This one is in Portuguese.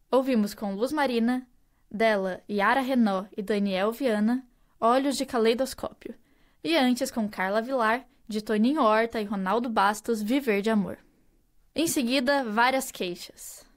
Ouvimos com Luz Marina, dela Yara Renault e Daniel Viana, Olhos de Caleidoscópio. E antes com Carla Vilar, de Toninho Horta e Ronaldo Bastos, Viver de Amor. Em seguida, Várias Queixas.